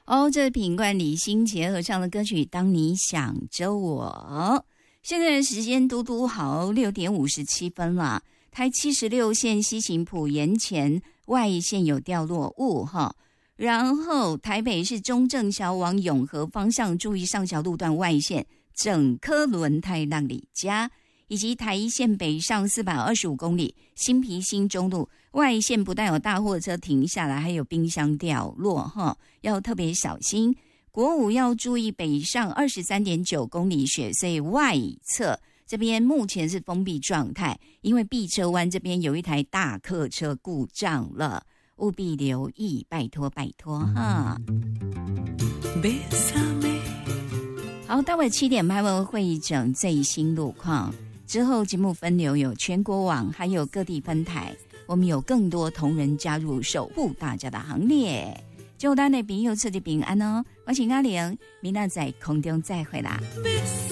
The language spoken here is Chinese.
这品冠李心洁合唱的歌曲《当你想着我》。现在的时间嘟嘟好6点57分了。台76线西行埔沿前外线有掉落物哈，然后台北市中正桥往永和方向注意上桥路段外线整颗轮胎让你加，以及台一线北上425公里新皮新中路外线不但有大货车停下来，还有冰箱掉落哈，要特别小心。国五要注意北上23.9公里雪隧外侧，这边目前是封闭状态，因为碧车湾这边有一台大客车故障了，务必留意，拜托拜托哈。好，待会7点拍完会整最新路况之后，节目分流有全国网，还有各地分台，我们有更多同仁加入守护大家的行列。祝大家的朋友出入平安哦！我是阿玲，明仔在空中再会啦。